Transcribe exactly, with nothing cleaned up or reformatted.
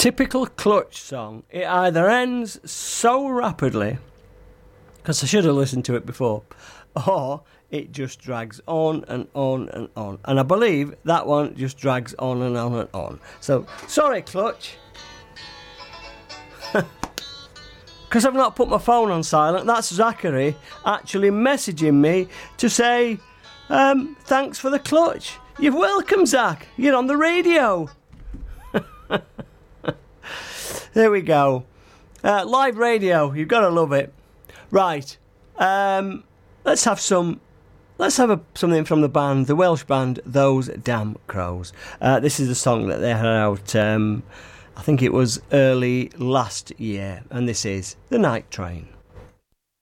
Typical Clutch song. It either ends so rapidly, because I should have listened to it before, or it just drags on and on and on. And I believe that one just drags on and on and on. So, sorry, Clutch. Because I've not put my phone on silent. That's Zachary actually messaging me to say, um, thanks for the Clutch. You're welcome, Zach. You're on the radio. There we go. Uh, live radio. You've got to love it. Right. Um, let's have some... Let's have a, something from the band, the Welsh band, Those Damn Crows. Uh, this is a song that they had out, um, I think it was early last year, and this is The Night Train.